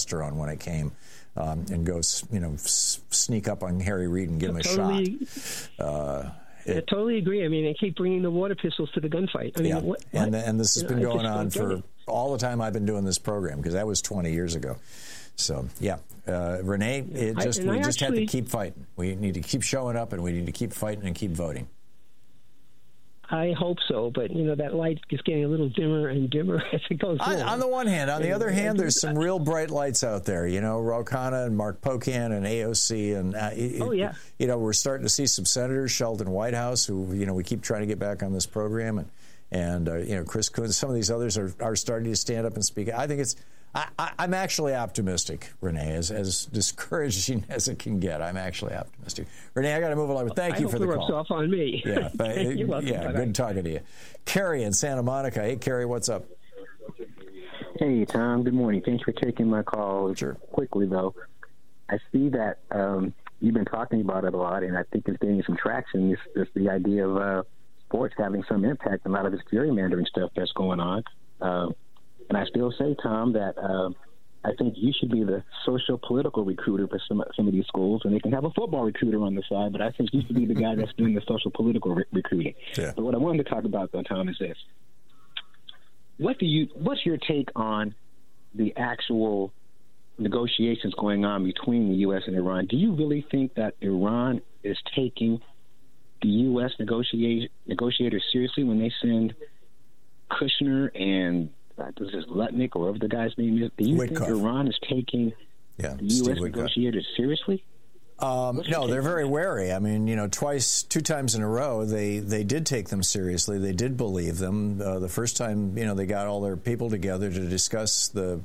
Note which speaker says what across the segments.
Speaker 1: testosterone when it came, and go, sneak up on Harry Reid and give him a shot.
Speaker 2: I totally agree. I mean, they keep bringing the water pistols to the gunfight. I mean, what?
Speaker 1: And this has been going on for all the time I've been doing this program, because that was 20 years ago. So, Renee, we just have to keep fighting. We need to keep showing up, and we need to keep fighting and keep voting.
Speaker 2: I hope so, but, that light is getting a little dimmer and dimmer as it goes along.
Speaker 1: On the one hand. On the other hand, there's some real bright lights out there. Ro Khanna and Mark Pocan and AOC. And, we're starting to see some senators, Sheldon Whitehouse, who, we keep trying to get back on this program. And Chris Coons, some of these others are starting to stand up and speak. I think I'm actually optimistic, Renee, as discouraging as it can get. I'm actually optimistic. Renee, I got to move along, but thank you for the call.
Speaker 2: I hope it rubs off on me.
Speaker 1: Yeah,
Speaker 2: You're welcome.
Speaker 1: Yeah, good talking to you. Carrie in Santa Monica. Hey, Carrie, what's up?
Speaker 3: Hey, Tom. Good morning. Thanks for taking my call.
Speaker 1: Sure.
Speaker 3: Quickly, though, I see that you've been talking about it a lot, and I think it's gaining some traction. It's the idea of sports having some impact on a lot of this gerrymandering stuff that's going on. And I still say, Tom, that I think you should be the social-political recruiter for some of these schools, and they can have a football recruiter on the side, but I think you should be the guy that's doing the social-political recruiting.
Speaker 1: Yeah.
Speaker 3: But what I wanted to talk about, though, Tom, is this. What's your take on the actual negotiations going on between the U.S. and Iran? Do you really think that Iran is taking the U.S. negotiators seriously when they send Kushner and this is Lutnick, or whatever the guy's name is? Do you think Iran is taking the U.S. negotiators seriously?
Speaker 1: No, they're very wary. I mean, 2 times in a row, they did take them seriously. They did believe them. The first time, they got all their people together to discuss the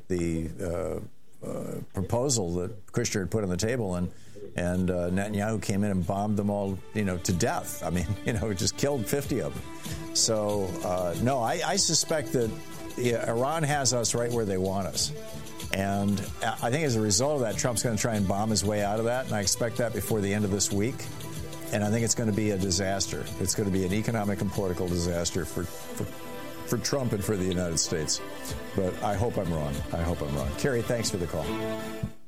Speaker 1: proposal that Kushner had put on the table, and Netanyahu came in and bombed them all, to death. I mean, just killed 50 of them. So, no, I suspect that Iran has us right where they want us. And I think as a result of that, Trump's going to try and bomb his way out of that, and I expect that before the end of this week. And I think it's going to be a disaster. It's going to be an economic and political disaster for Trump and for the United States. But I hope I'm wrong. Carrie, thanks for the call.